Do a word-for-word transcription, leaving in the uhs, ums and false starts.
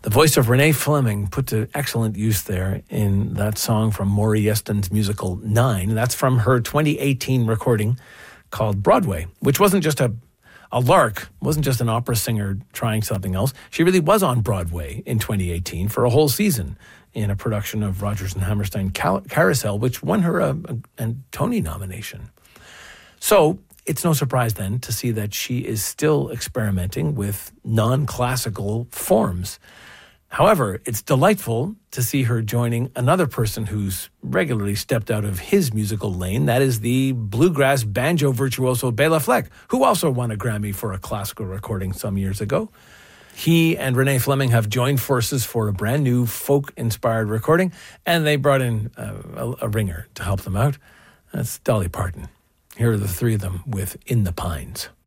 The voice of Renee Fleming put to excellent use there in that song from Maury Yeston's musical Nine. That's from her twenty eighteen recording called Broadway, which wasn't just a, a lark, wasn't just an opera singer trying something else. She really was on Broadway in twenty eighteen for a whole season in a production of Rodgers and Hammerstein Cal- Carousel, which won her a, a, a Tony nomination. So it's no surprise then to see that she is still experimenting with non-classical forms. However, it's delightful to see her joining another person who's regularly stepped out of his musical lane. That is the bluegrass banjo virtuoso Bela Fleck, who also won a Grammy for a classical recording some years ago. He and Renee Fleming have joined forces for a brand new folk-inspired recording, and they brought in a, a, a ringer to help them out. That's Dolly Parton. Here are the three of them with In the Pines.